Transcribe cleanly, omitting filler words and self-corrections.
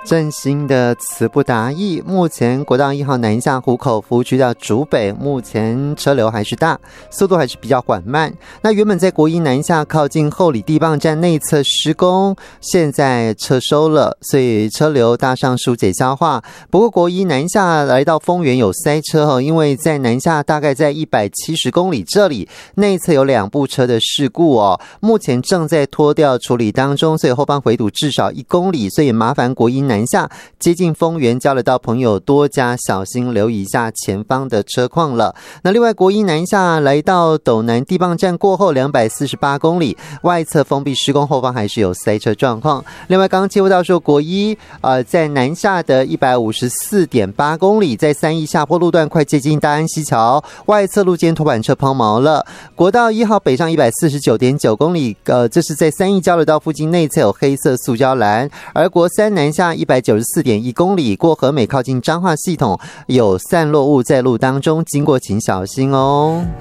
振兴的词不达意，目前国道1号南下湖口服务区到竹北，目前车流还是大，速度还是比较缓慢。那原本在国一南下靠近后里地磅站内侧施工，现在撤收了，所以车流大上疏解消化。不过国一南下来到丰原有塞车，因为在南下大概在170公里这里内侧有2部车的事故目前正在拖吊处理当中，所以后方回堵至少1公里，所以麻烦国一南下接近丰原交流道朋友多加小心，留意一下前方的车况了。那另外国一南下来到斗南地磅站过后248公里，外侧封闭施工，后方还是有塞车状况。另外刚刚接触到说国一在南下的154.8公里，在3义下坡路段快接近大安溪桥，外侧路肩拖板车抛锚了。国道1号北上149.9公里，这是在3义交流道附近内侧有黑色塑胶栏，而国3南下194.1公里，过和美靠近彰化系统有散落物在路当中，经过请小心哦。